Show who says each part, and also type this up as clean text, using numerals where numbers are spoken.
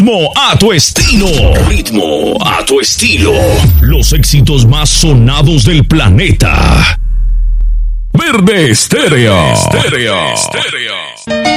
Speaker 1: Ritmo a tu estilo. Ritmo a tu estilo. Los éxitos más sonados del planeta. Verde Estéreo.